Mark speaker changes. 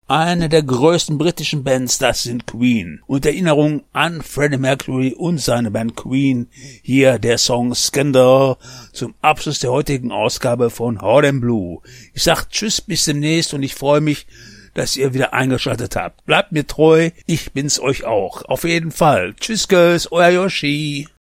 Speaker 1: Eine der größten britischen Bands, das sind Queen. Und Erinnerung an Freddie Mercury und seine Band Queen. Hier der Song Scandal zum Abschluss der heutigen Ausgabe von Hot and Blue. Ich sag tschüss, bis demnächst und ich freue mich, dass ihr wieder eingeschaltet habt. Bleibt mir treu, ich bin's euch auch. Auf jeden Fall. Tschüss, Girls, euer Yoshi.